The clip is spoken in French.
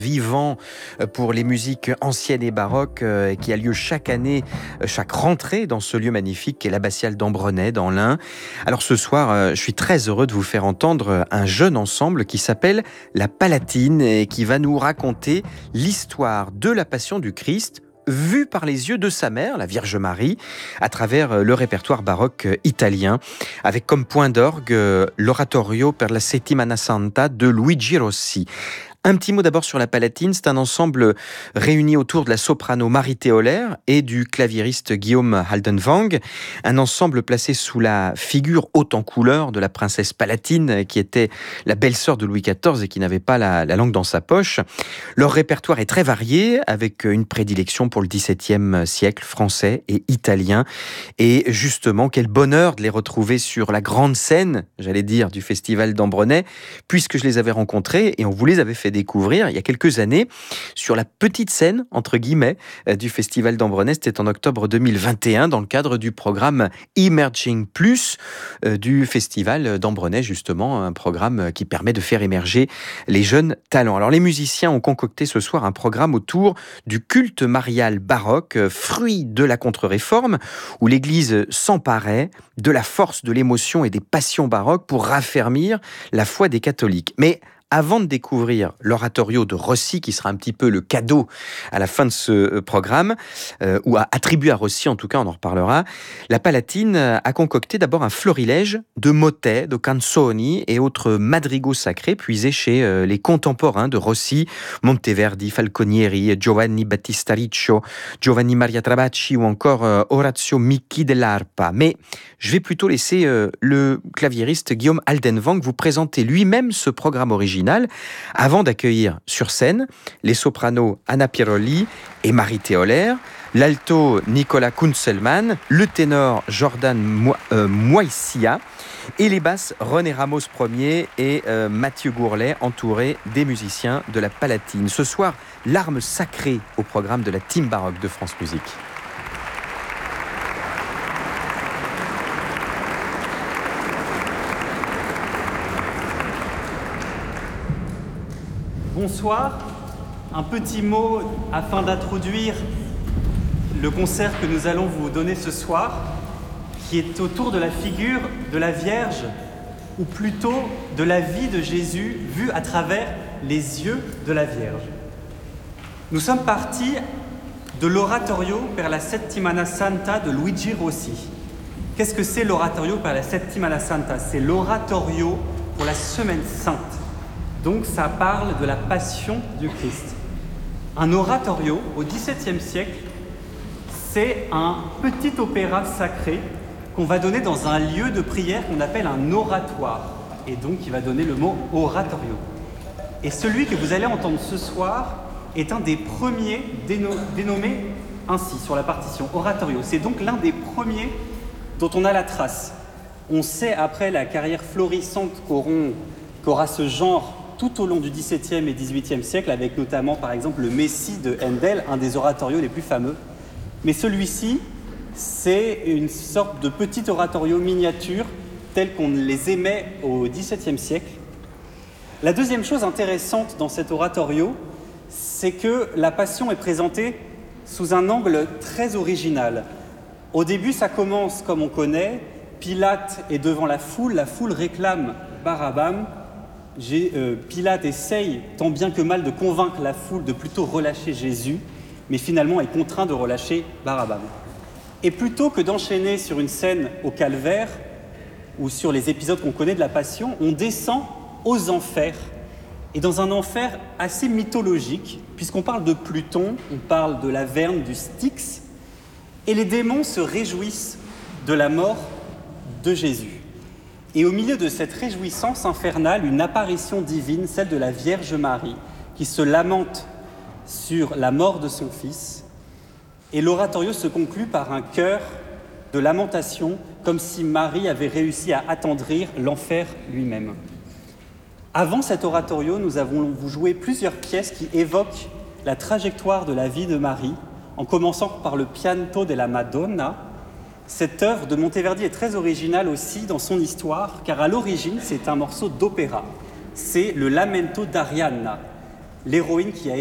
Vivant pour les musiques anciennes et baroques qui a lieu chaque année, chaque rentrée dans ce lieu magnifique qu'est l'abbatiale d'Ambrenay dans l'Ain. Alors ce soir, je suis très heureux de vous faire entendre un jeune ensemble qui s'appelle La Palatine et qui va nous raconter l'histoire de la Passion du Christ vue par les yeux de sa mère, la Vierge Marie, à travers le répertoire baroque italien, avec comme point d'orgue l'Oratorio per la Settimana Santa de Luigi Rossi. Un petit mot d'abord sur la Palatine, c'est un ensemble réuni autour de la soprano Marie Théolaire et du claviériste Guillaume Haldenwang, un ensemble placé sous la figure haute en couleur de la princesse Palatine, qui était la belle-sœur de Louis XIV et qui n'avait pas la langue dans sa poche. Leur répertoire est très varié, avec une prédilection pour le XVIIe siècle français et italien. Et justement, quel bonheur de les retrouver sur la grande scène, j'allais dire, du festival d'Ambrenay, puisque je les avais rencontrés et on vous les avait fait découvrir il y a quelques années sur la petite scène, entre guillemets, du Festival d'Ambrenay. C'était en octobre 2021 dans le cadre du programme Emerging Plus du Festival d'Ambrenay, justement, un programme qui permet de faire émerger les jeunes talents. Alors les musiciens ont concocté ce soir un programme autour du culte marial baroque, fruit de la contre-réforme, où l'Église s'emparait de la force de l'émotion et des passions baroques pour raffermir la foi des catholiques. Mais avant de découvrir l'oratorio de Rossi, qui sera un petit peu le cadeau à la fin de ce programme, ou attribué à Rossi en tout cas, on en reparlera, la Palatine a concocté d'abord un florilège de motets, de canzoni et autres madrigaux sacrés puisés chez les contemporains de Rossi, Monteverdi, Falconieri, Giovanni Battista Riccio, Giovanni Maria Trabacci ou encore Orazio Micchi dell'Arpa. Mais je vais plutôt laisser le claviériste Guillaume Haldenwang vous présenter lui-même ce programme original avant d'accueillir sur scène les sopranos Anna Pirolli et Marie Théolaire, l'alto Nicolas Kunzelmann, le ténor Jordan Moissia et les basses René Ramos Ier et Mathieu Gourlet, entourés des musiciens de la Palatine. Ce soir, l'arme sacrée au programme de la Team Baroque de France Musique. Bonsoir, un petit mot afin d'introduire le concert que nous allons vous donner ce soir, qui est autour de la figure de la Vierge, ou plutôt de la vie de Jésus vue à travers les yeux de la Vierge. Nous sommes partis de l'Oratorio per la Settimana Santa de Luigi Rossi. Qu'est-ce que c'est l'Oratorio per la Settimana Santa? C'est l'oratorio pour la Semaine Sainte. Donc ça parle de la passion du Christ. Un oratorio, au XVIIe siècle, c'est un petit opéra sacré qu'on va donner dans un lieu de prière qu'on appelle un oratoire. Et donc il va donner le mot oratorio. Et celui que vous allez entendre ce soir est un des premiers dénommés ainsi sur la partition, oratorio. C'est donc l'un des premiers dont on a la trace. On sait après la carrière florissante qu'aura ce genre tout au long du XVIIe et XVIIIe siècle, avec notamment, par exemple, le Messie de Handel, un des oratorios les plus fameux. Mais celui-ci, c'est une sorte de petit oratorio miniature, tel qu'on les aimait au XVIIe siècle. La deuxième chose intéressante dans cet oratorio, c'est que la Passion est présentée sous un angle très original. Au début, ça commence comme on connaît, Pilate est devant la foule réclame Barabbam. Pilate essaye tant bien que mal de convaincre la foule de plutôt relâcher Jésus, mais finalement est contraint de relâcher Barabbam. Et plutôt que d'enchaîner sur une scène au calvaire ou sur les épisodes qu'on connaît de la Passion, on descend aux enfers, et dans un enfer assez mythologique, puisqu'on parle de Pluton, on parle de l'Averne, du Styx, et les démons se réjouissent de la mort de Jésus. Et au milieu de cette réjouissance infernale, une apparition divine, celle de la Vierge Marie, qui se lamente sur la mort de son fils. Et l'oratorio se conclut par un chœur de lamentation, comme si Marie avait réussi à attendrir l'enfer lui-même. Avant cet oratorio, nous avons joué plusieurs pièces qui évoquent la trajectoire de la vie de Marie, en commençant par le Pianto della Madonna. Cette œuvre de Monteverdi est très originale aussi dans son histoire, car à l'origine, c'est un morceau d'opéra. C'est le Lamento d'Arianna. l'héroïne qui a